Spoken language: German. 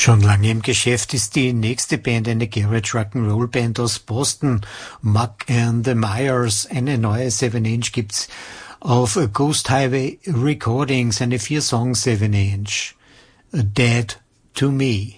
Schon lange im Geschäft ist die nächste Band eine Garage Rock'n'Roll Band aus Boston, Muck and the Myers. Eine neue 7-Inch gibt's auf Ghost Highway Recordings, eine 4-Song 7-Inch. Dead to Me.